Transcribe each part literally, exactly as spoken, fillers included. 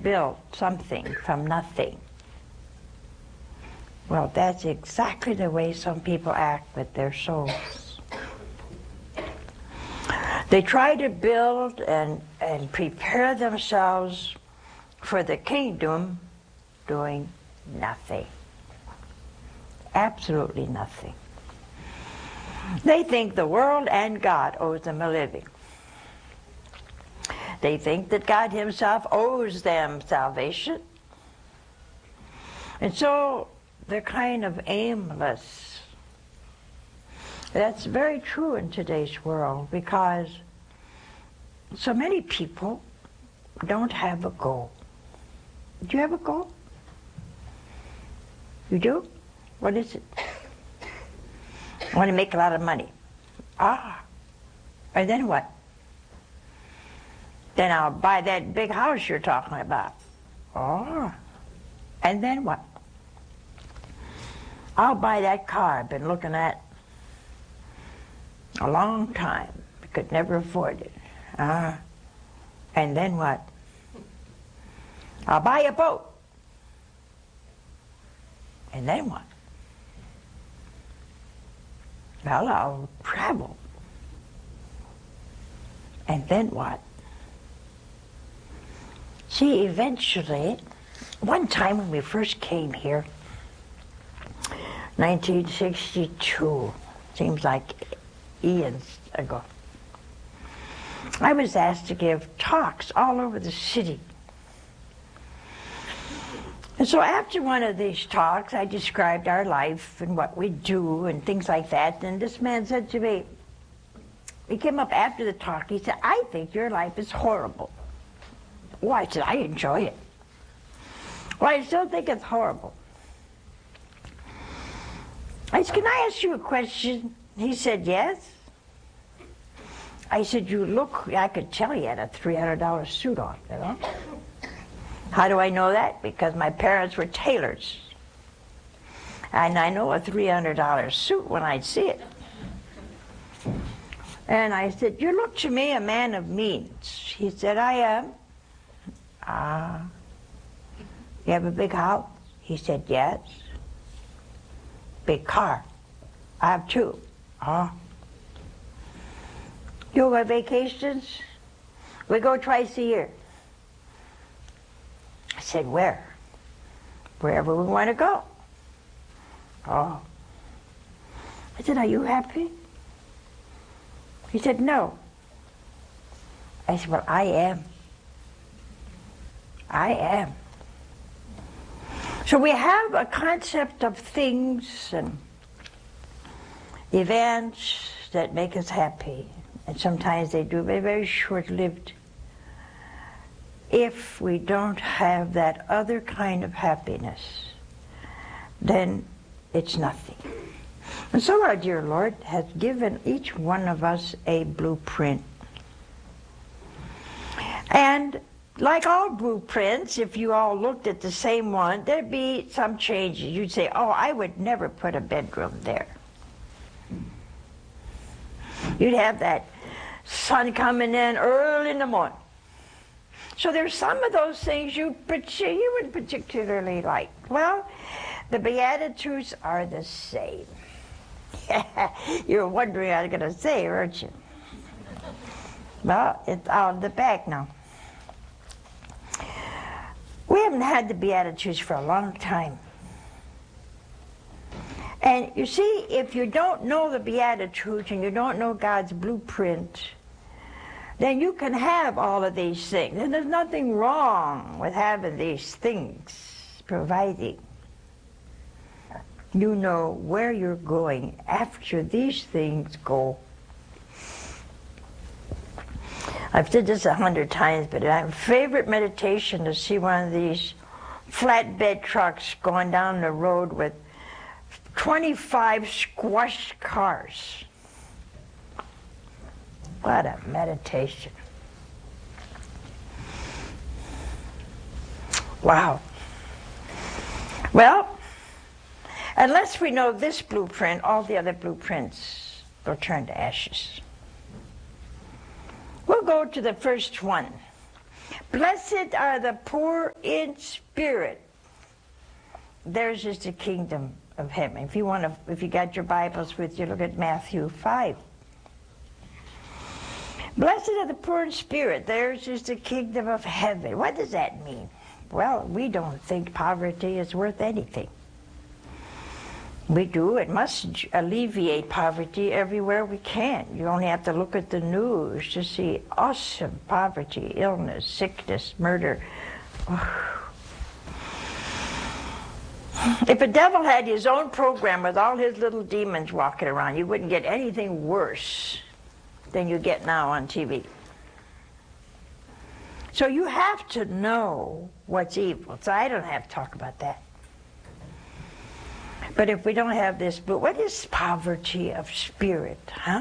build something from nothing. Well, that's exactly the way some people act with their souls. They try to build and, and prepare themselves for the kingdom doing nothing. Absolutely nothing. They think the world and God owes them a living. They think that God himself owes them salvation. And so they're kind of aimless. That's very true in today's world because so many people don't have a goal. Do you have a goal? You do? What is it? I want to make a lot of money. Ah. And then what? Then I'll buy that big house you're talking about. Oh. And then what? I'll buy that car I've been looking at a long time. I could never afford it. Ah. And then what? I'll buy a boat. And then what? Well, I'll travel. And then what? See, eventually, one time when we first came here, nineteen sixty-two, seems like eons ago, I was asked to give talks all over the city. And so after one of these talks, I described our life and what we do and things like that, and this man said to me, he came up after the talk, he said, I think your life is horrible. Oh, I said, I enjoy it. Well, I still think it's horrible. I said, can I ask you a question? He said, yes. I said, you look, I could tell you had a three hundred dollar suit on, you know? How do I know that? Because my parents were tailors. And I know a three hundred dollar suit when I see it. And I said, you look to me a man of means. He said, I am. Ah. You have a big house? He said, yes. Big car? I have two. Ah. You go on vacations? We go twice a year. I said, where? Wherever we want to go. Oh. I said, are you happy? He said, no. I said, well, I am. I am. So we have a concept of things and events that make us happy. And sometimes they do, be very short-lived. If we don't have that other kind of happiness, then it's nothing. And so our dear Lord has given each one of us a blueprint. And like all blueprints, if you all looked at the same one, there'd be some changes. You'd say, oh, I would never put a bedroom there. You'd have that sun coming in early in the morning. So there's some of those things you, you would particularly like. Well, the Beatitudes are the same. You're wondering what I'm going to say, aren't you? Well, it's out of the back now. We haven't had the Beatitudes for a long time. And you see, if you don't know the Beatitudes and you don't know God's blueprint, then you can have all of these things. And there's nothing wrong with having these things, providing you know where you're going after these things go. I've said this a hundred times, but my favorite meditation to see one of these flatbed trucks going down the road with twenty-five squashed cars. What a meditation. Wow. Well, unless we know this blueprint, all the other blueprints will turn to ashes. We'll go to the first one. Blessed are the poor in spirit. Theirs is the kingdom of heaven. If you want to, if you got your Bibles with you, look at Matthew five. Blessed are the poor in spirit. Theirs is the kingdom of heaven. What does that mean? Well, we don't think poverty is worth anything. We do. It must alleviate poverty everywhere we can. You only have to look at the news to see awesome poverty, illness, sickness, murder. Oh. If a devil had his own program with all his little demons walking around, you wouldn't get anything worse than you get now on T V. So you have to know what's evil. So I don't have to talk about that. But if we don't have this, but what is poverty of spirit, huh?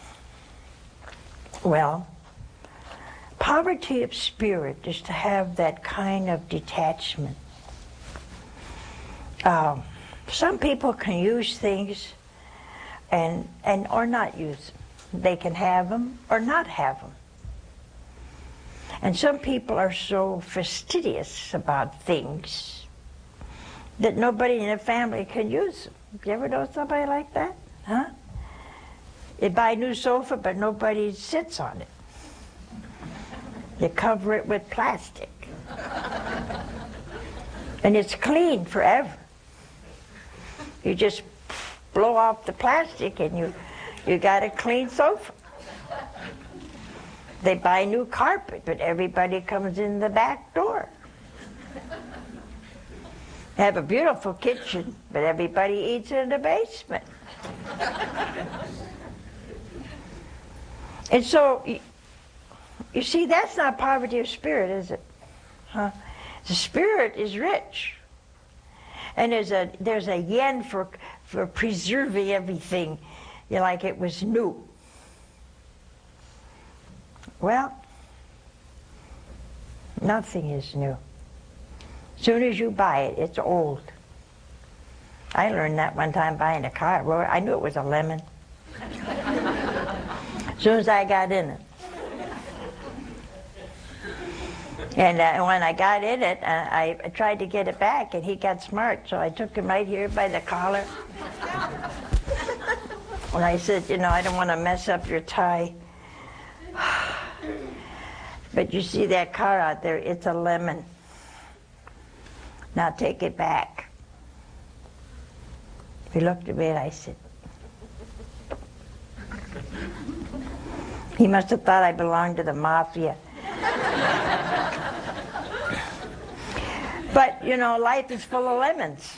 Well, poverty of spirit is to have that kind of detachment. Um, some people can use things and and or not use them. They can have them or not have them. And some people are so fastidious about things that nobody in the family can use them. You ever know somebody like that? Huh? They buy a new sofa, but nobody sits on it. They cover it with plastic. And it's clean forever. You just blow off the plastic and you, you got a clean sofa. They buy new carpet, but everybody comes in the back door. They have a beautiful kitchen, but everybody eats in the basement. And so, you, you see, that's not poverty of spirit, is it? Huh? The spirit is rich. And there's a there's a yen for for preserving everything, you know, like it was new. Well, nothing is new. As soon as you buy it, it's old. I learned that one time buying a car. Well, I knew it was a lemon. As soon as I got in it. And uh, when I got in it, uh, I tried to get it back, and he got smart, so I took him right here by the collar. And I said, you know, I don't want to mess up your tie. But you see that car out there, it's a lemon. Now take it back. He looked at me and I said, he must have thought I belonged to the mafia. But, you know, life is full of lemons.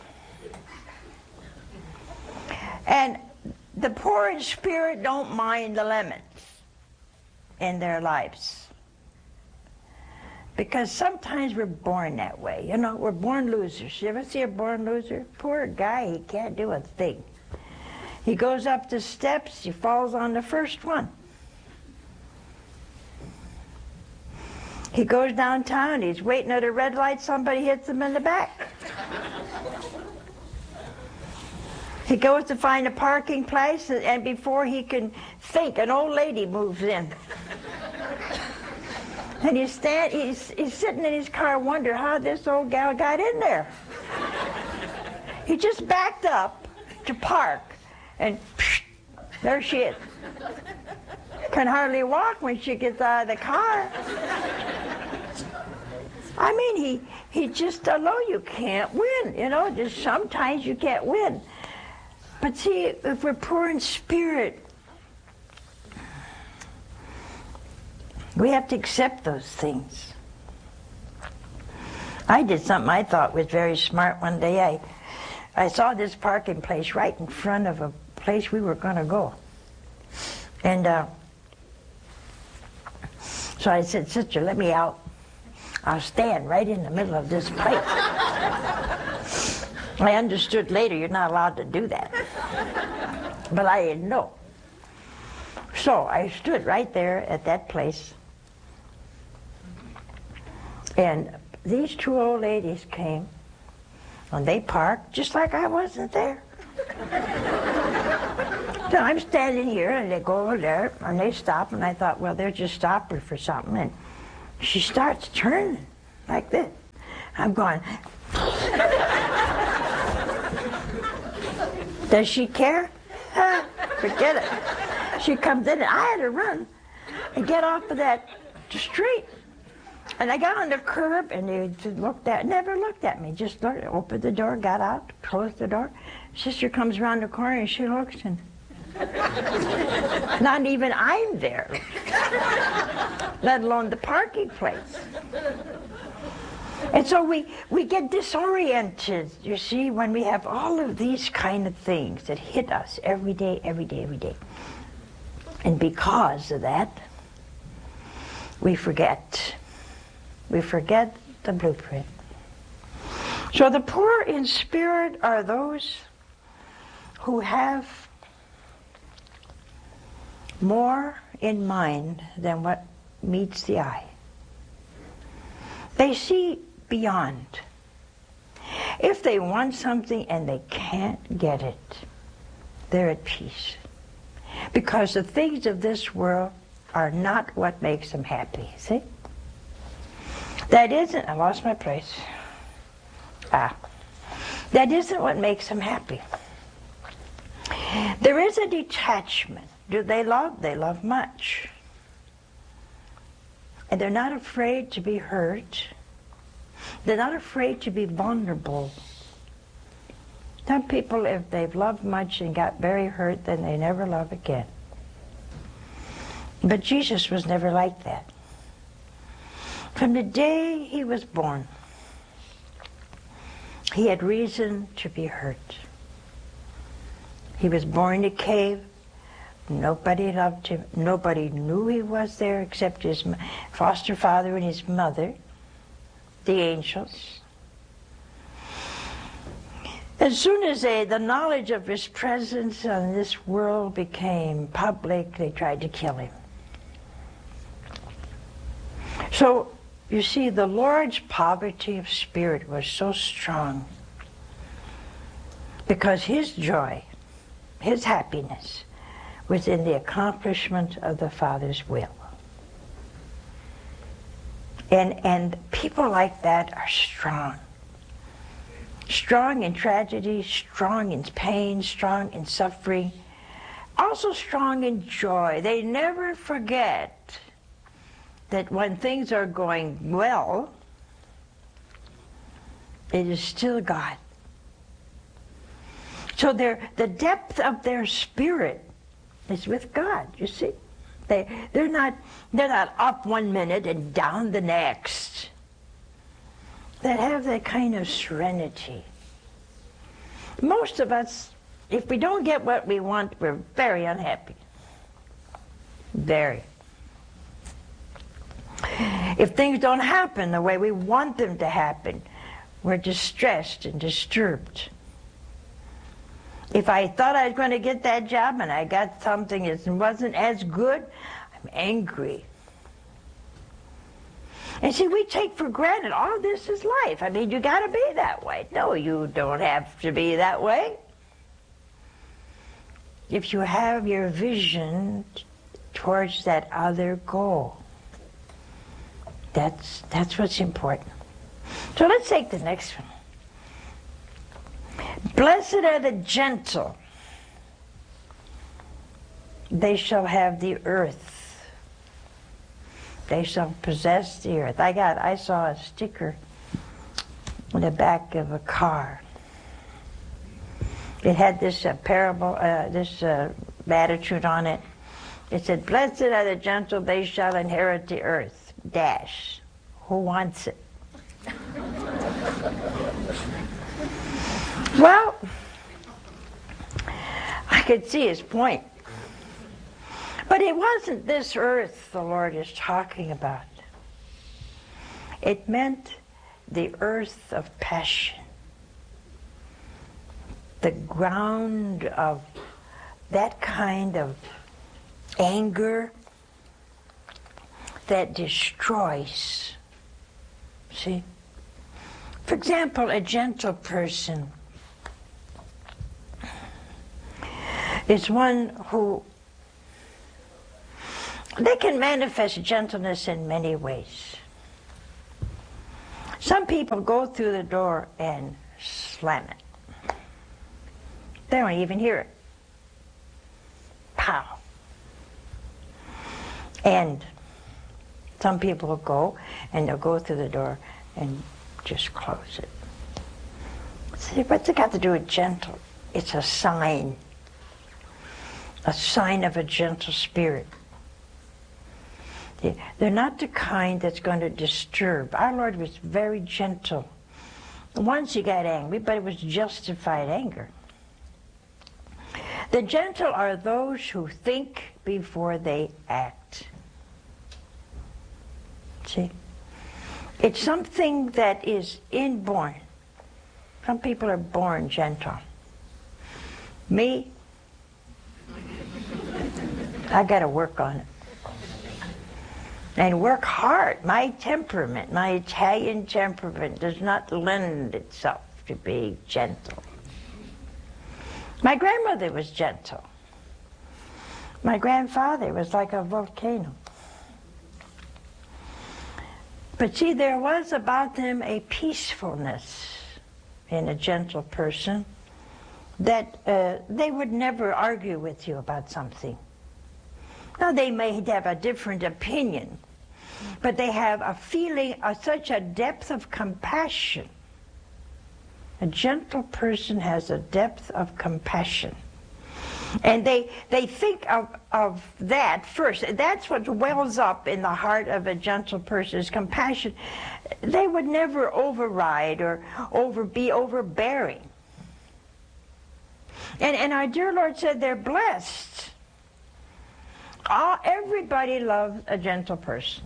And the poor in spirit don't mind the lemons in their lives. Because sometimes we're born that way. You know, we're born losers. You ever see a born loser? Poor guy, he can't do a thing. He goes up the steps, he falls on the first one. He goes downtown, he's waiting at a red light, somebody hits him in the back. He goes to find a parking place, and before he can think, an old lady moves in. And he's, stand, he's, he's sitting in his car wondering how this old gal got in there. He just backed up to park, and psh, there she is. Can hardly walk when she gets out of the car. I mean, he, he just, although you can't win, you know, just sometimes you can't win. But see, if we're poor in spirit, we have to accept those things. I did something I thought was very smart one day. I, I saw this parking place right in front of a place we were going to go. And uh, so I said, sister, let me out. I'll stand right in the middle of this place. I understood later you're not allowed to do that. But I didn't know. So I stood right there at that place. And these two old ladies came, and they parked just like I wasn't there. So I'm standing here, and they go over there, and they stop, and I thought, well, they're just stopping for something. And She starts turning like this. I'm going, does she care? Huh, forget it. She comes in and I had to run and get off of that street. And I got on the curb and they just looked at, never looked at me, just looked, opened the door, got out, closed the door. Sister comes around the corner and she looks and not even I'm there, let alone the parking place. And so we, we get disoriented, you see, when we have all of these kind of things that hit us every day, every day, every day. And because of that, we forget. We forget the blueprint. So the poor in spirit are those who have more in mind than what meets the eye. They see beyond. If they want something and they can't get it, they're at peace. Because the things of this world are not what makes them happy, see? That isn't, I lost my place. Ah. That isn't what makes them happy. There is a detachment. Do they love? They love much. And they're not afraid to be hurt. They're not afraid to be vulnerable. Some people, if they've loved much and got very hurt, then they never love again. But Jesus was never like that. From the day he was born, he had reason to be hurt. He was born in a cave. Nobody loved him. Nobody knew he was there except his foster father and his mother, the angels. As soon as they, the knowledge of his presence in this world became public, they tried to kill him. So, you see, the Lord's poverty of spirit was so strong because his joy, his happiness, was in the accomplishment of the Father's will. And, and people like that are strong. Strong in tragedy, strong in pain, strong in suffering, also strong in joy. They never forget that when things are going well, it is still God. So their, the depth of their spirit is with God, you see. They, they're not, they're not up one minute and down the next. They have that kind of serenity. Most of us, if we don't get what we want, we're very unhappy. Very. If things don't happen the way we want them to happen, we're distressed and disturbed. If I thought I was going to get that job and I got something that wasn't as good, I'm angry. And see, we take for granted all this is life. I mean, you got to be that way. No, you don't have to be that way. If you have your vision towards that other goal, that's, that's what's important. So let's take the next one. Blessed are the gentle. They shall have the earth. They shall possess the earth. I got, I saw a sticker on the back of a car. It had this uh, parable, uh, this uh, attitude on it. It said, blessed are the gentle, they shall inherit the earth. Dash. Who wants it? Well, I could see his point. But it wasn't this earth the Lord is talking about. It meant the earth of passion. The ground of that kind of anger that destroys. See? For example, a gentle person is one who, they can manifest gentleness in many ways. Some people go through the door and slam it. They don't even hear it. Pow. And some people will go and they'll go through the door and just close it. See, what's it got to do with gentle? It's a sign. A sign of a gentle spirit. They're not the kind that's going to disturb. Our Lord was very gentle. Once he got angry, but it was justified anger. The gentle are those who think before they act. See? It's something that is inborn. Some people are born gentle. Me, I got to work on it. And work hard. My temperament, my Italian temperament, does not lend itself to be gentle. My grandmother was gentle. My grandfather was like a volcano. But see, there was about them a peacefulness in a gentle person that uh, they would never argue with you about something. Now, they may have a different opinion, but they have a feeling of such a depth of compassion. A gentle person has a depth of compassion. And they, they think of, of that first. That's what wells up in the heart of a gentle person, is compassion. They would never override or over, be overbearing. And, and our dear Lord said they're blessed. All, everybody loves a gentle person.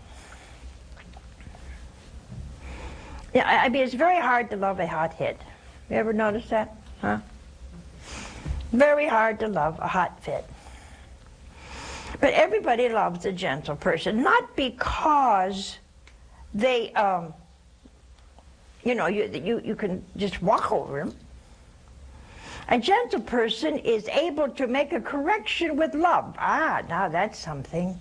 Yeah, I mean, it's very hard to love a hothead. You ever notice that? Huh? Very hard to love a hothead. But everybody loves a gentle person, not because they, um, you know, you, you, you can just walk over them. A gentle person is able to make a correction with love. Ah, now that's something.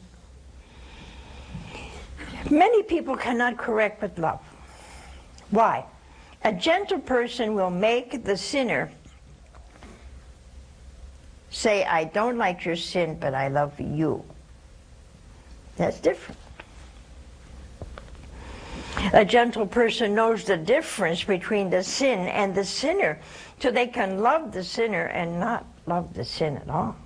Many people cannot correct with love. Why? A gentle person will make the sinner say, I don't like your sin, but I love you. That's different. A gentle person knows the difference between the sin and the sinner, so they can love the sinner and not love the sin at all.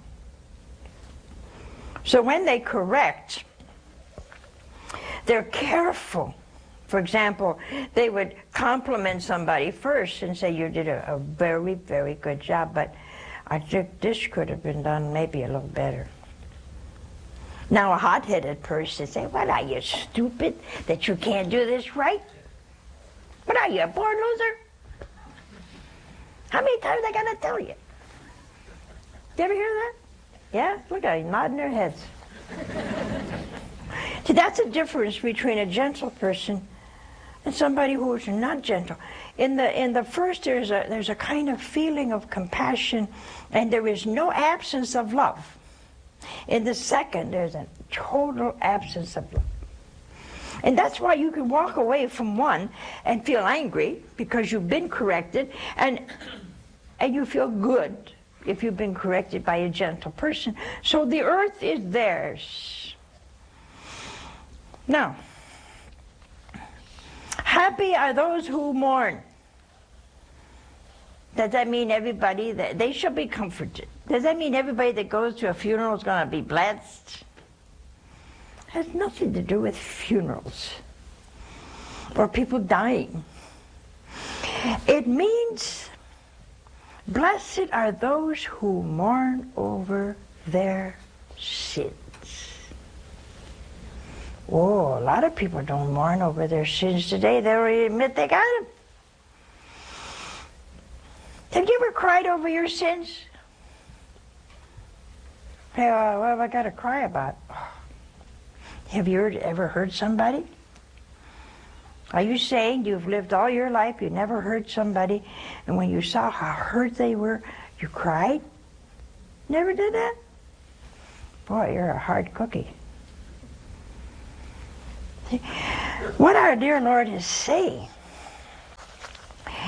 So when they correct, they're careful. For example, they would compliment somebody first and say, you did a, a very, very good job, but I think this could have been done maybe a little better. Now a hot-headed person say, what, are you stupid that you can't do this right? What are you, a born loser? How many times I gotta tell you? You ever hear that? Yeah? Look at them nodding their heads. See, that's the difference between a gentle person and somebody who is not gentle. In the in the first, there's a there's a kind of feeling of compassion, and there is no absence of love. In the second, there's a total absence of love. And that's why you can walk away from one and feel angry because you've been corrected, and and you feel good if you've been corrected by a gentle person. So the earth is theirs. Now, happy are those who mourn. Does that mean everybody, that they shall be comforted? Does that mean everybody that goes to a funeral is going to be blessed? It has nothing to do with funerals or people dying. It means blessed are those who mourn over their sins. Oh, a lot of people don't mourn over their sins today. They already admit they got them. Have you ever cried over your sins? Hey, uh, what have I got to cry about? Have you heard, ever heard somebody? Are you saying you've lived all your life, you never heard somebody, and when you saw how hurt they were, you cried? Never did that? Boy, you're a hard cookie. See, what our dear Lord is saying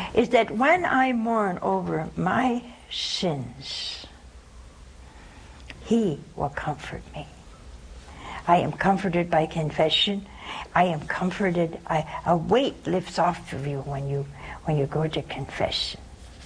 is that when I mourn over my sins, He will comfort me. I am comforted by confession. I am comforted. I, a weight lifts off of you when you when you go to confession.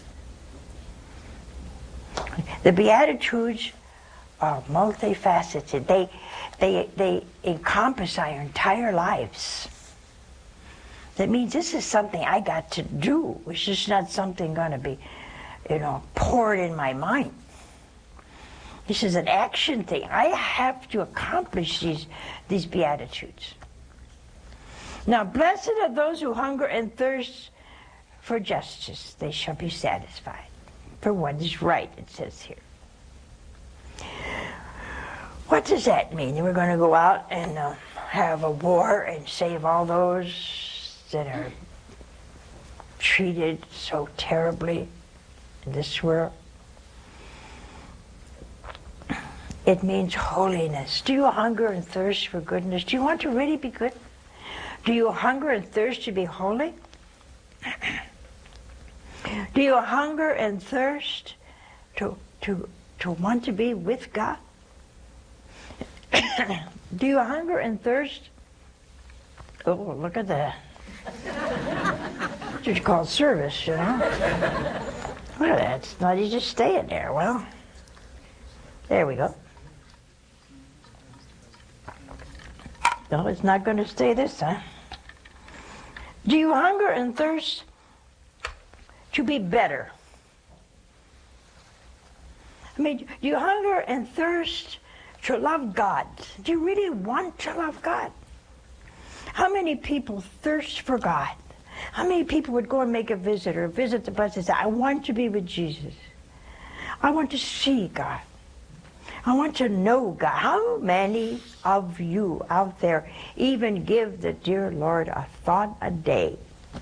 The Beatitudes are multifaceted. They they they encompass our entire lives. That means this is something I got to do. It's just not something going to be, you know, poured in my mind. This is an action thing. I have to accomplish these, these Beatitudes. Now, blessed are those who hunger and thirst for justice. They shall be satisfied. For what is right, it says here. What does that mean? We're going to go out and uh, have a war and save all those that are treated so terribly in this world? It means holiness. Do you hunger and thirst for goodness? Do you want to really be good? Do you hunger and thirst to be holy? Do you hunger and thirst to, to, to want to be with God? Do you hunger and thirst? Oh, look at that. That's what you call service, you know? Well, that's not easy just staying there. Well, there we go. No, it's not going to stay this time. Do you hunger and thirst to be better? I mean, do you hunger and thirst to love God? Do you really want to love God? How many people thirst for God? How many people would go and make a visit or visit the place and say, I want to be with Jesus. I want to see God. I want to know God. How many of you out there even give the dear Lord a thought a day?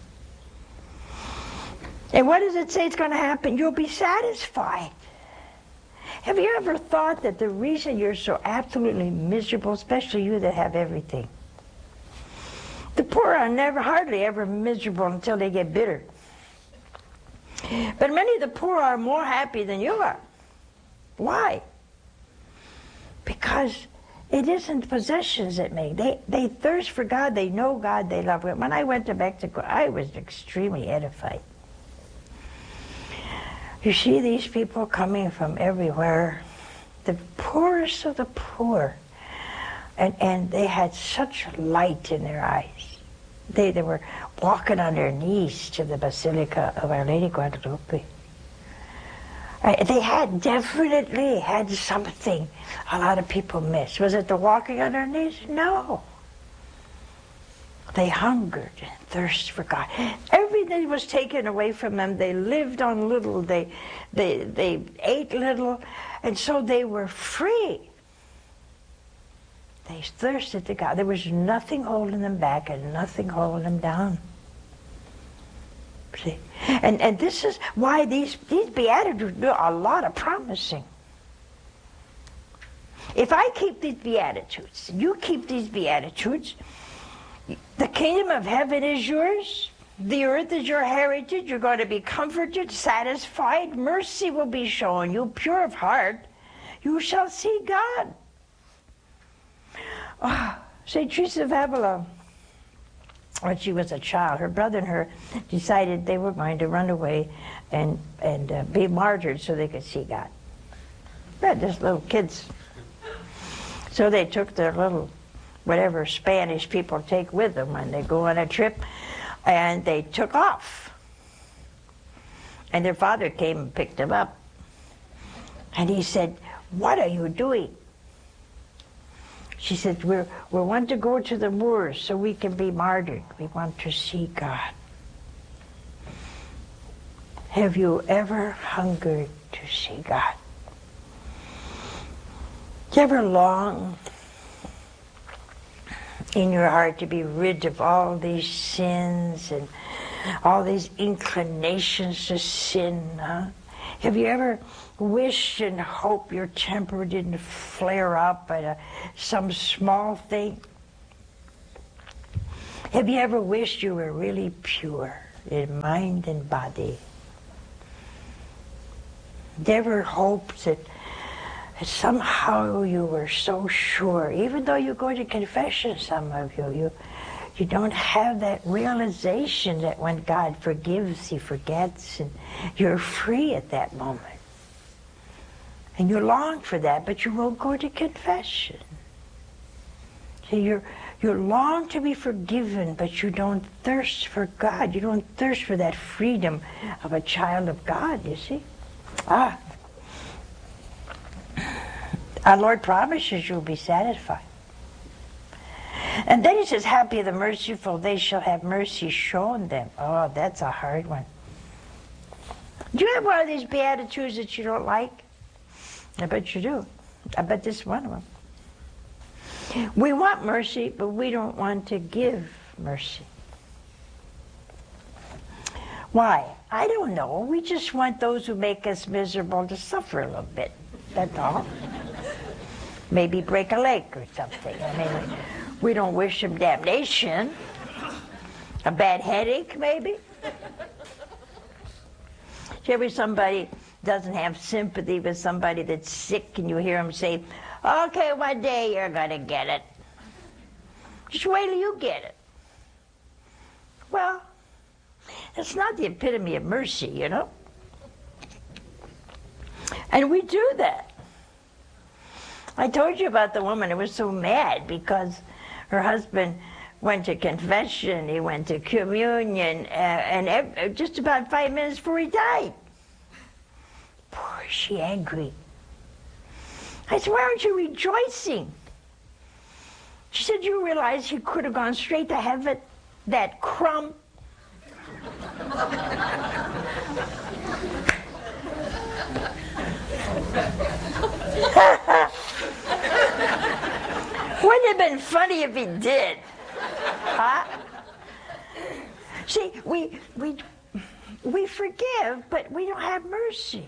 And what does it say is going to happen? You'll be satisfied. Have you ever thought that the reason you're so absolutely miserable, especially you that have everything, the poor are never, hardly ever miserable until they get bitter. But many of the poor are more happy than you are. Why? Because it isn't possessions that make. They, they thirst for God, they know God, they love God. When I went to Mexico, I was extremely edified. You see these people coming from everywhere, the poorest of the poor, and, and they had such light in their eyes. They, they were walking on their knees to the Basilica of Our Lady Guadalupe. Uh, they had definitely had something a lot of people miss. Was it the walking on their knees? No. They hungered and thirsted for God. Everything was taken away from them. They lived on little. They, they, they ate little. And so they were free. They thirsted to God. There was nothing holding them back and nothing holding them down. See? And, and this is why these, these Beatitudes do a lot of promising. If I keep these Beatitudes, you keep these Beatitudes, the kingdom of heaven is yours. The earth is your heritage. You're going to be comforted, satisfied. Mercy will be shown you, pure of heart. You shall see God. Oh, Saint Teresa of Avila, when she was a child, her brother and her decided they were going to run away and, and uh, be martyred so they could see God. They're just little kids. So they took their little, whatever Spanish people take with them when they go on a trip, and they took off. And their father came and picked them up. And he said, "What are you doing?" She said, we're, we want to go to the Moors so we can be martyred. We want to see God. Have you ever hungered to see God? Do you ever long in your heart to be rid of all these sins and all these inclinations to sin? Huh? Have you ever wished and hoped your temper didn't flare up at a, some small thing? Have you ever wished you were really pure? in mind and body. Never hoped that somehow you were so sure, even though you go to confession, some of you, you, you don't have that realization that when God forgives, He forgets, and you're free at that moment. And you long for that, but you won't go to confession. So you're, you long to be forgiven, but you don't thirst for God. You don't thirst for that freedom of a child of God, you see. Ah. Our Lord promises you'll be satisfied. And then He says, happy are the merciful, they shall have mercy shown them. Oh, that's a hard one. Do you have one of these Beatitudes that you don't like? I bet you do. I bet this is one of them. We want mercy, but we don't want to give mercy. Why? I don't know. We just want those who make us miserable to suffer a little bit. That's all. Maybe break a leg or something. I mean, we don't wish them damnation. A bad headache, maybe. See, every somebody doesn't have sympathy with somebody that's sick, and you hear them say, okay, one day you're going to get it. Just wait till you get it. Well, it's not the epitome of mercy, you know. And we do that. I told you about the woman who was so mad because her husband went to confession, he went to communion, uh, and ev- just about five minutes before he died. Poor, is she angry. I said, why aren't you rejoicing? She said, you realize he could have gone straight to heaven, that crumb? Wouldn't it have been funny if he did? Huh? See, we, we, we forgive, but we don't have mercy.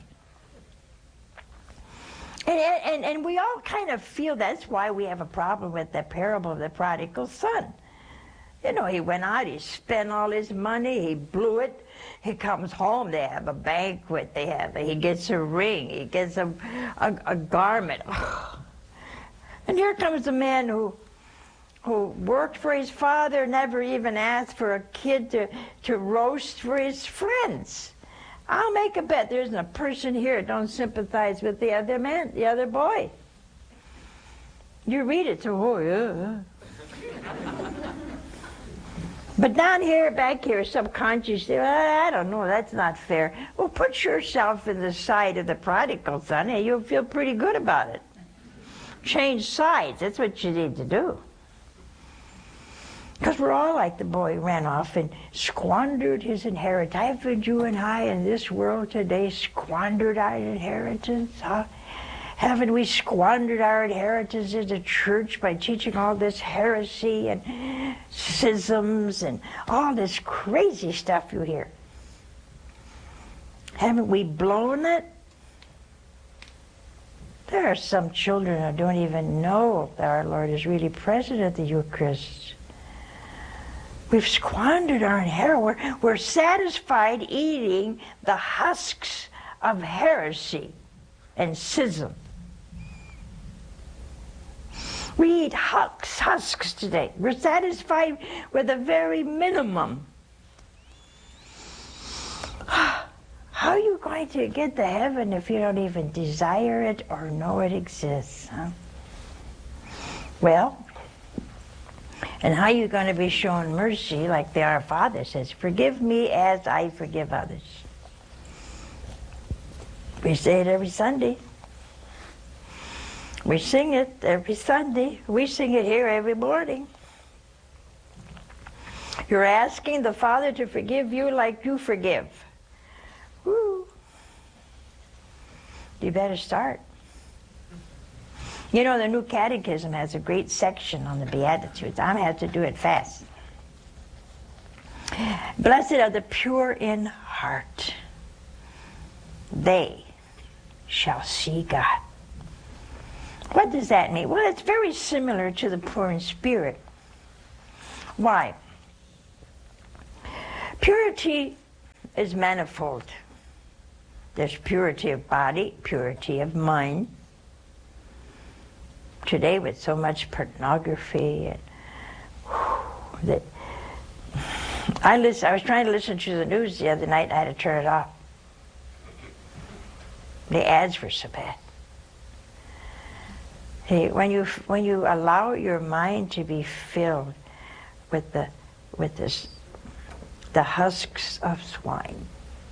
And, and, and we all kind of feel that's why we have a problem with the parable of the prodigal son. You know, he went out, he spent all his money, he blew it. He comes home, they have a banquet, they have, he gets a ring, he gets a, a, a garment. And here comes a man who who worked for his father, never even asked for a kid to, to roast for his friends. I'll make a bet there isn't a person here that don't sympathize with the other man, the other boy. You read it, so, oh, yeah. But down here, back here, subconsciously, well, I don't know, that's not fair. Well, put yourself in the side of the prodigal son, and you'll feel pretty good about it. Change sides, that's what you need to do. Because we're all like the boy who ran off and squandered his inheritance. Haven't you and I in this world today squandered our inheritance? Huh? Haven't we squandered our inheritance in the church by teaching all this heresy and schisms and all this crazy stuff you hear? Haven't we blown it? There are some children who don't even know that our Lord is really present at the Eucharist. We've squandered our inheritance. We're, we're satisfied eating the husks of heresy and schism. We eat husks, husks today. We're satisfied with the very minimum. How are you going to get to heaven if you don't even desire it or know it exists? Huh? Well, and how are you going to be shown mercy like the Our Father says, forgive me as I forgive others. We say it every Sunday. We sing it every Sunday. We sing it here every morning. You're asking the Father to forgive you like you forgive. Woo. You better start. You know, the New Catechism has a great section on the Beatitudes. I'm going to have to do it fast. Blessed are the pure in heart. They shall see God. What does that mean? Well, it's very similar to the poor in spirit. Why? Purity is manifold. There's purity of body, purity of mind. Today with so much pornography and whew, that I listen, I was trying to listen to the news the other night and I had to turn it off. The ads were so bad. Hey, when you when you allow your mind to be filled with the with this the husks of swine,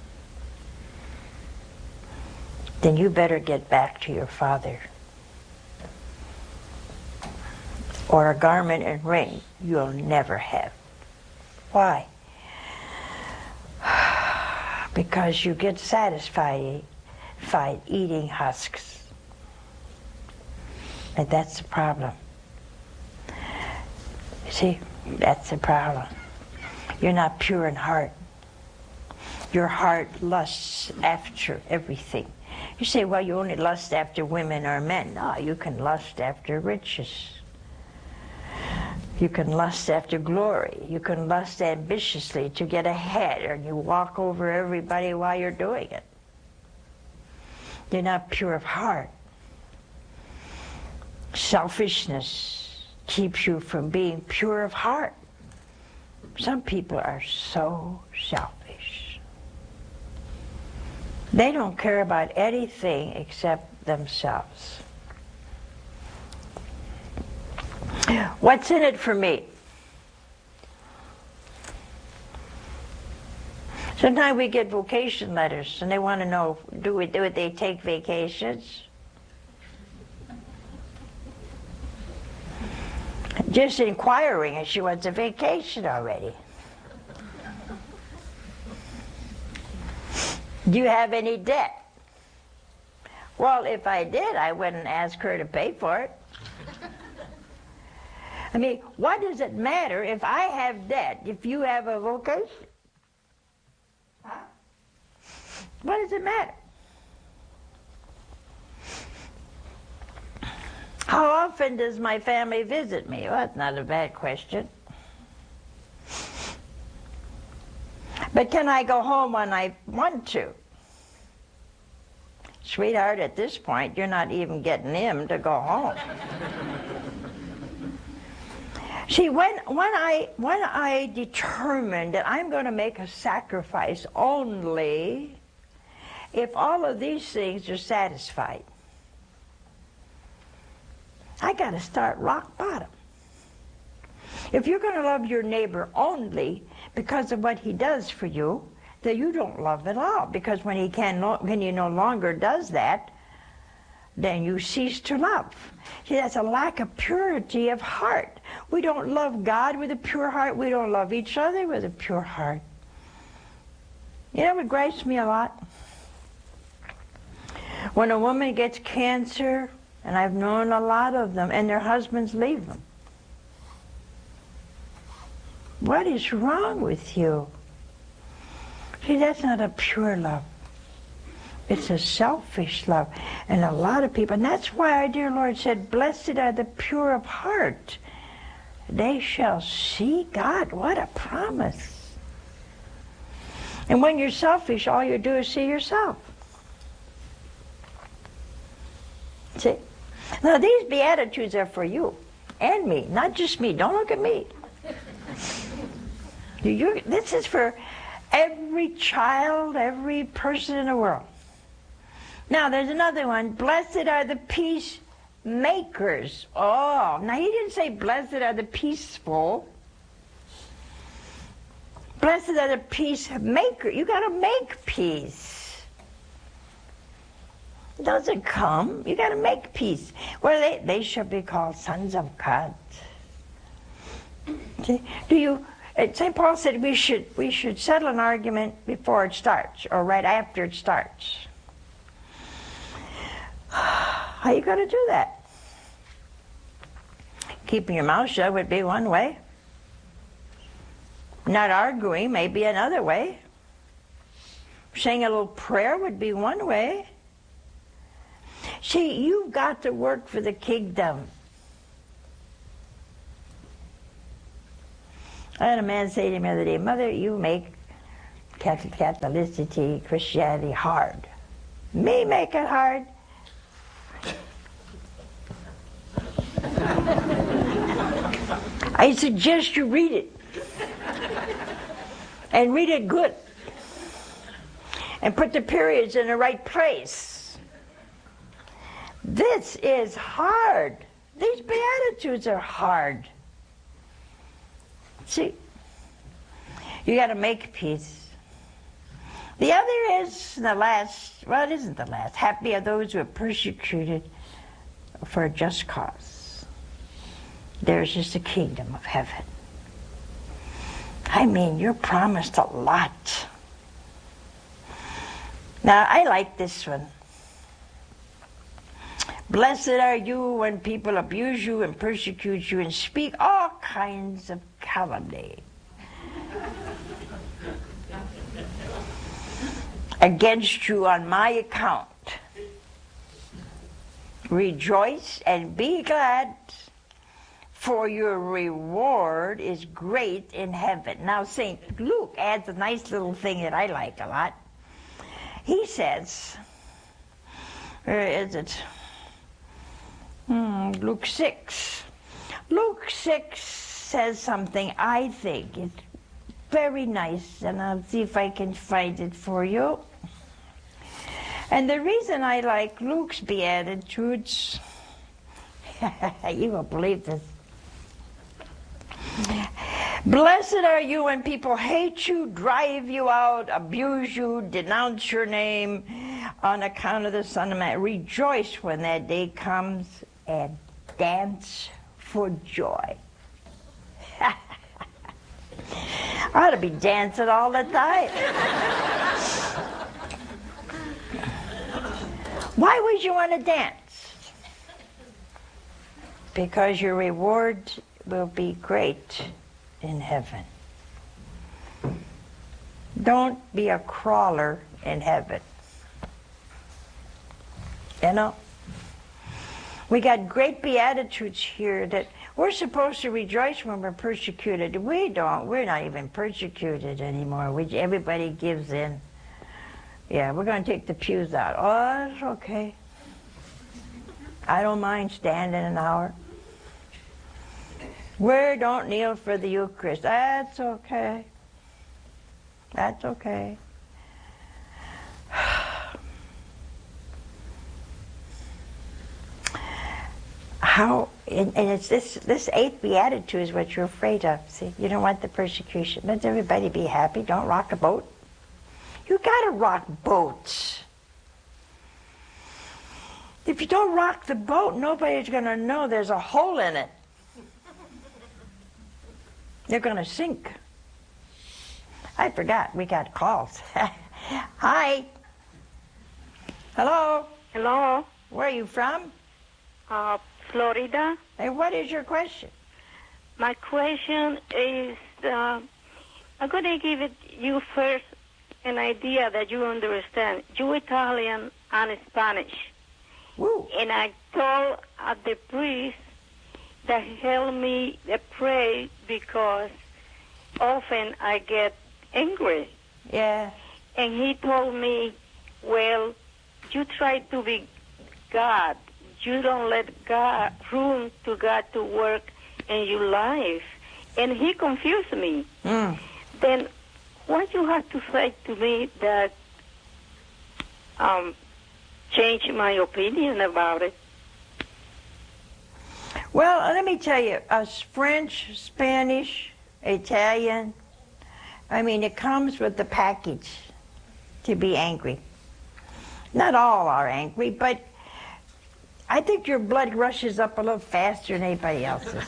then you better get back to your Father. Or a garment and ring you'll never have. Why? Because you get satisfied fight eating husks. And that's the problem. See, that's the problem. You're not pure in heart. Your heart lusts after everything. You say, well, you only lust after women or men. No, you can lust after riches. You can lust after glory. You can lust ambitiously to get ahead, and you walk over everybody while you're doing it. You're not pure of heart. Selfishness keeps you from being pure of heart. Some people are so selfish. They don't care about anything except themselves. What's in it for me? Sometimes we get vocation letters and they want to know, do we do it, they take vacations? Just inquiring if she wants a vacation already. Do you have any debt? Well, if I did, I wouldn't ask her to pay for it. I mean, what does it matter if I have debt, if you have a vocation? Huh? What does it matter? How often does my family visit me? Well, that's not a bad question. But can I go home when I want to? Sweetheart, at this point, you're not even getting him to go home. See, when, when, I, when I determine that I'm going to make a sacrifice only if all of these things are satisfied, I got to start rock bottom. If you're going to love your neighbor only because of what he does for you, then you don't love at all. Because when he can, no, when he no longer does that, then you cease to love. See, that's a lack of purity of heart. We don't love God with a pure heart. We don't love each other with a pure heart. You know what gripes me a lot? When a woman gets cancer, and I've known a lot of them, and their husbands leave them. What is wrong with you? See, that's not a pure love. It's a selfish love. And a lot of people, and that's why our dear Lord said, blessed are the pure of heart. They shall see God. What a promise. And when you're selfish, all you do is see yourself. See? Now these Beatitudes are for you and me, not just me. Don't look at me. You're, this is for every child, every person in the world. Now there's another one. Blessed are the peacemakers. Oh, now he didn't say blessed are the peaceful. Blessed are the peacemakers. You got to make peace. It doesn't come. You got to make peace. Well, they, they shall be called sons of God. See, do you? Saint Paul said we should we should settle an argument before it starts, or right after it starts. How are you going to do that? Keeping your mouth shut would be one way. Not arguing may be another way. Saying a little prayer would be one way. See, you've got to work for the kingdom. I had a man say to me the other day, Mother, you make Catholicity, Christianity hard. Me make it hard? I suggest you read it. And read it good. And put the periods in the right place. This is hard. These Beatitudes are hard. See, you got to make peace. The other is the last, well, it isn't the last. Happy are those who are persecuted for a just cause. Theirs is the kingdom of heaven. I mean, you're promised a lot. Now, I like this one. Blessed are you when people abuse you and persecute you and speak all kinds of calumny against you on my account. Rejoice and be glad, for your reward is great in heaven. Now, Saint Luke adds a nice little thing that I like a lot. He says, where is it? Hmm, Luke six. Luke six says something I think is very nice, and I'll see if I can find it for you. And the reason I like Luke's Beatitudes, you won't believe this. Blessed are you when people hate you, drive you out, abuse you, denounce your name on account of the Son of Man. Rejoice when that day comes and dance for joy. I ought to be dancing all the time. Why would you want to dance? Because your reward will be great in heaven. Don't be a crawler in heaven. You know? We got great Beatitudes here that we're supposed to rejoice when we're persecuted. We don't. We're not even persecuted anymore. We, everybody gives in. Yeah, we're going to take the pews out. Oh, that's okay. I don't mind standing an hour. We don't kneel for the Eucharist. That's okay. That's okay. How, and, and it's this, this eighth beatitude is what you're afraid of. See, you don't want the persecution. Let everybody be happy. Don't rock a boat. You gotta rock boats. If you don't rock the boat, nobody's gonna know there's a hole in it. They're gonna sink. I forgot, we got calls. Hi. Hello. Hello. Where are you from? Uh, Florida. Hey, what is your question? My question is, uh, I'm going to give it you first an idea that you understand. You Italian and Spanish. Woo. And I told uh, the priest that help me uh, pray because often I get angry. Yeah. And he told me, well, you try to be God. You don't let God, room to God to work in your life. And he confused me. Mm. Then what you have to say to me that um, changed my opinion about it? Well, let me tell you, us French, Spanish, Italian, I mean, it comes with the package to be angry. Not all are angry, but I think your blood rushes up a little faster than anybody else's.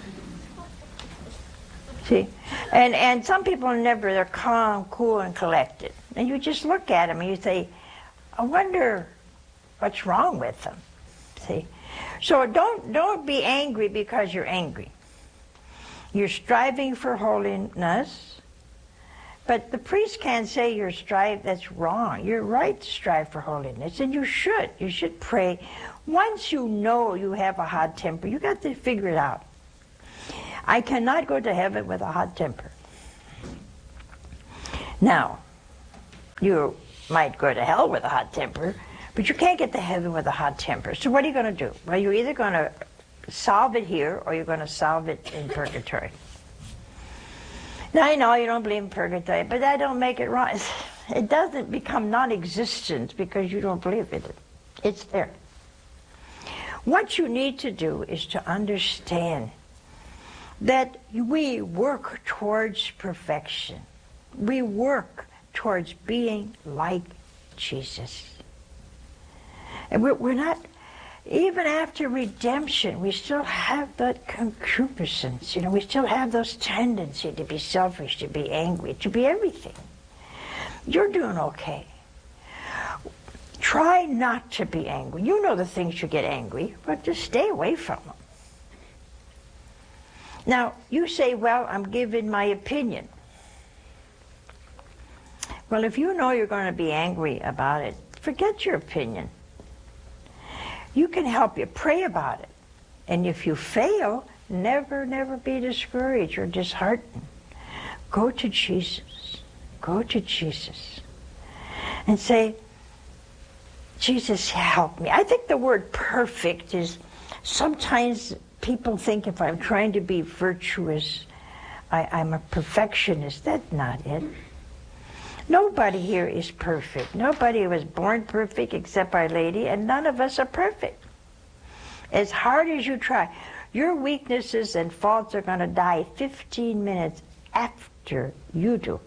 See? And and some people are never, they're calm, cool, and collected. And you just look at them and you say, I wonder what's wrong with them. See? So don't don't be angry because you're angry. You're striving for holiness, but the priest can't say you're strive that's wrong. You're right to strive for holiness, and you should. You should pray. Once you know you have a hot temper, you got to figure it out. I cannot go to heaven with a hot temper. Now, You might go to hell with a hot temper, but you can't get to heaven with a hot temper. So what are you going to do? Well, you're either going to solve it here or you're going to solve it in purgatory. Now, I know you don't believe in purgatory, but that don't make it wrong. It doesn't become non-existent because you don't believe in it. It's there. What you need to do is to understand that we work towards perfection. We work towards being like Jesus. And we're, we're not, even after redemption, we still have that concupiscence. You know, we still have those tendency to be selfish, to be angry, to be everything. You're doing okay. Try not to be angry. You know the things you get angry, but just stay away from them. Now, you say, well, I'm giving my opinion. Well, if you know you're going to be angry about it, forget your opinion. You can help you. Pray about it. And if you fail, never, never be discouraged or disheartened. Go to Jesus. Go to Jesus. And say, Jesus, help me. I think the word perfect is, sometimes people think if I'm trying to be virtuous, I, I'm a perfectionist. That's not it. Nobody here is perfect. Nobody was born perfect except Our Lady, and none of us are perfect. As hard as you try, your weaknesses and faults are going to die fifteen minutes after you do.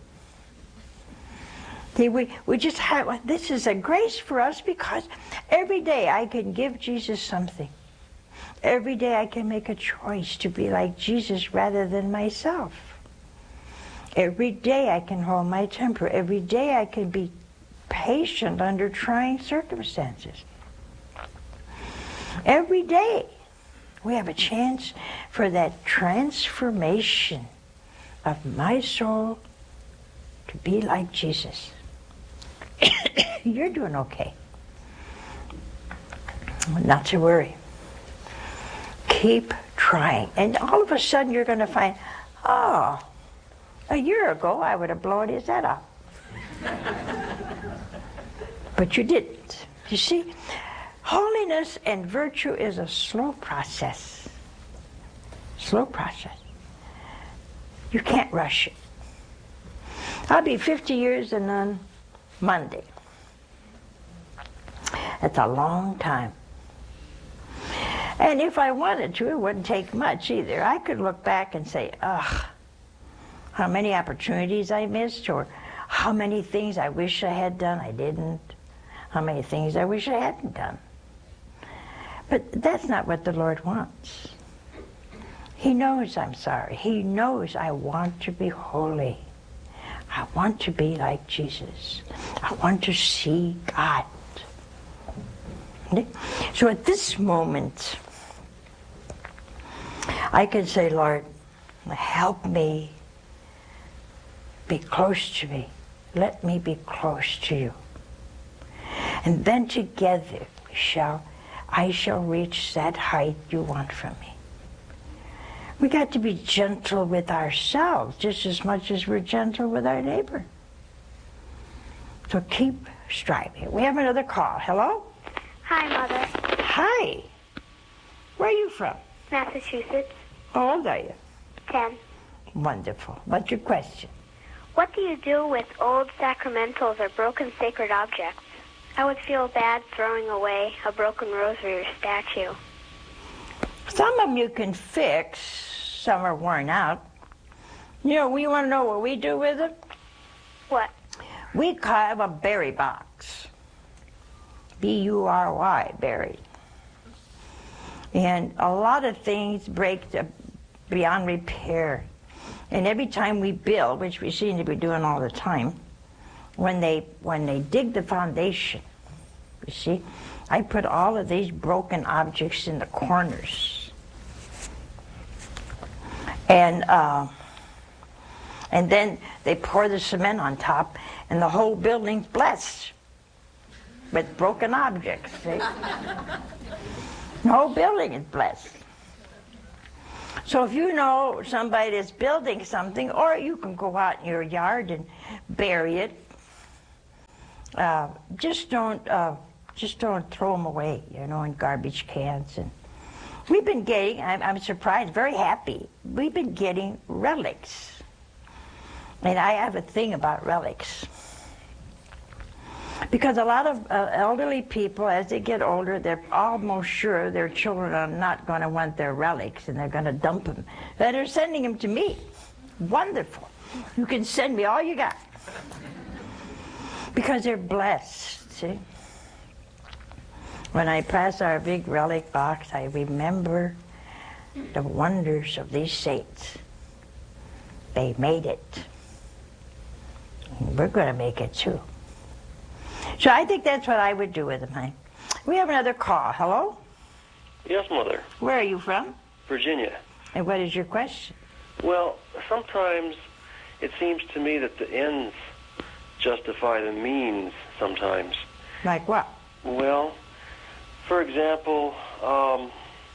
See, we, we just have, this is a grace for us because every day I can give Jesus something. Every day I can make a choice to be like Jesus rather than myself. Every day I can hold my temper. Every day I can be patient under trying circumstances. Every day we have a chance for that transformation of my soul to be like Jesus. You're doing okay. Not to worry. Keep trying. And all of a sudden you're going to find, oh, a year ago I would have blown his head off. But you didn't. You see, holiness and virtue is a slow process. Slow process. You can't rush it. I'll be fifty years a nun Monday. That's a long time. And if I wanted to, it wouldn't take much either. I could look back and say, ugh, how many opportunities I missed, or how many things I wish I had done I didn't, how many things I wish I hadn't done. But that's not what the Lord wants. He knows I'm sorry. He knows I want to be holy. I want to be like Jesus. I want to see God. So at this moment, I can say, Lord, help me. Be close to me. Let me be close to you. And then together shall I shall reach that height you want from me. We got to be gentle with ourselves just as much as we're gentle with our neighbor. So keep striving. We have another call. Hello? Hi, Mother. Hi. Where are you from? Massachusetts. How old are you? Ten. Wonderful. What's your question? What do you do with old sacramentals or broken sacred objects? I would feel bad throwing away a broken rosary or statue. Some of them you can fix. Some are worn out. You know, we want to know what we do with them? What? We have a berry box. B U R Y, berry. And a lot of things break beyond repair. And every time we build, which we seem to be doing all the time, when they when they dig the foundation, you see, I put all of these broken objects in the corners. And uh, and then they pour the cement on top, and the whole building's blessed with broken objects. See? The whole building is blessed. So if you know somebody that's building something, or you can go out in your yard and bury it, uh, just don't uh, just don't throw them away, you know, in garbage cans. And we've been getting, I'm, I'm surprised, very happy, we've been getting relics. And I have a thing about relics. Because a lot of uh, elderly people, as they get older, they're almost sure their children are not going to want their relics and they're going to dump them. But they're sending them to me. Wonderful. You can send me all you got. Because they're blessed, see? When I pass our big relic box, I remember the wonders of these saints. They made it. And we're going to make it too. So I think that's what I would do with them. We have another call. Hello? Yes, Mother. Where are you from? Virginia. And what is your question? Well, sometimes it seems to me that the ends justify the means sometimes. Like what? Well, for example, um,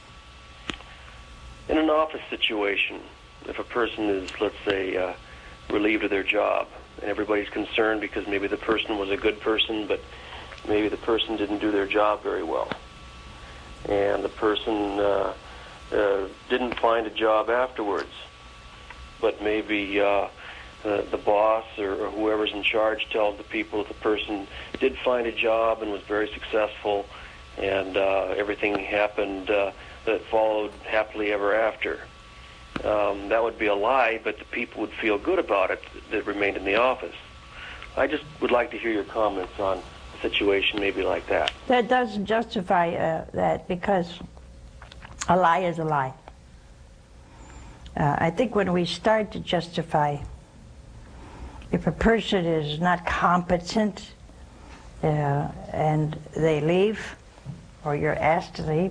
in an office situation, if a person is, let's say, uh, relieved of their job, and everybody's concerned because maybe the person was a good person, but maybe the person didn't do their job very well. And the person uh, uh, didn't find a job afterwards, but maybe uh, uh, the boss or, or whoever's in charge tells the people that the person did find a job and was very successful, and uh, everything happened uh, that followed happily ever after. Um, that would be a lie, but the people would feel good about it that remained in the office. I just would like to hear your comments on a situation maybe like that. That doesn't justify uh, that, because a lie is a lie. Uh, I think when we start to justify, if a person is not competent uh, and they leave, or you're asked to leave,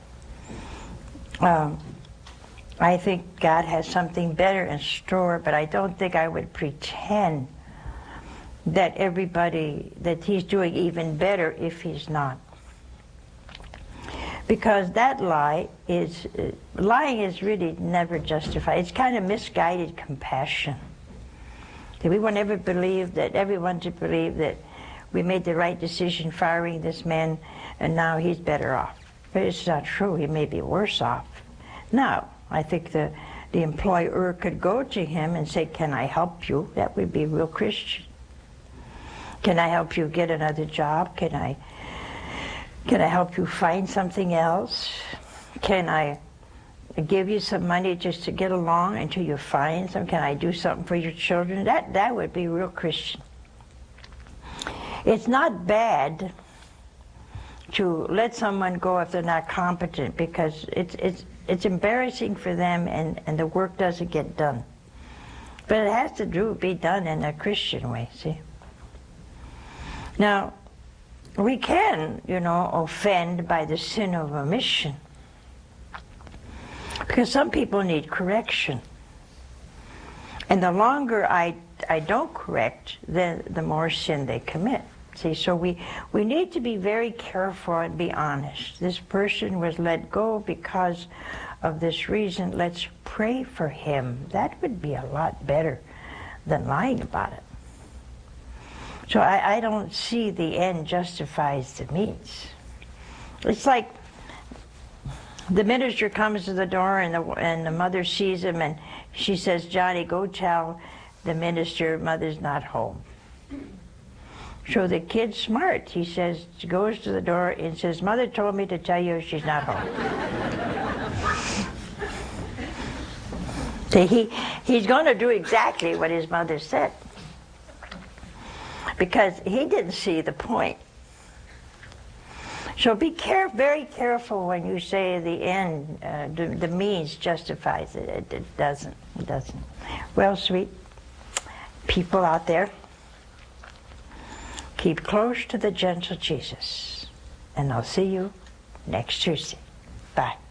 um, I think God has something better in store, but I don't think I would pretend that everybody, that he's doing even better if he's not. Because that lie is, uh, lying is really never justified. It's kind of misguided compassion. That we won't ever believe that, everyone to believe that we made the right decision firing this man and now he's better off. But it's not true, he may be worse off. Now, I think the, the employer could go to him and say, can I help you? That would be real Christian. Can I help you get another job? Can I, can I help you find something else? Can I give you some money just to get along until you find some? Can I do something for your children? That, that would be real Christian. It's not bad to let someone go if they're not competent, because it's, it's, it's embarrassing for them, and, and the work doesn't get done. But it has to do be done in a Christian way, see? Now, we can, you know, offend by the sin of omission, because some people need correction. And the longer I, I don't correct, then the more sin they commit. See, so we, we need to be very careful and be honest. This person was let go because of this reason. Let's pray for him. That would be a lot better than lying about it. So I, I don't see the end justifies the means. It's like the minister comes to the door and the, and the mother sees him and she says, Johnny, go tell the minister mother's not home. So the kid's smart. He says, goes to the door and says, Mother told me to tell you she's not home. See, he, he's going to do exactly what his mother said, because he didn't see the point. So be care, very careful when you say the end, uh, the, the means justifies it. It, it doesn't. It doesn't. Well, sweet people out there, keep close to the gentle Jesus, and I'll see you next Tuesday. Bye.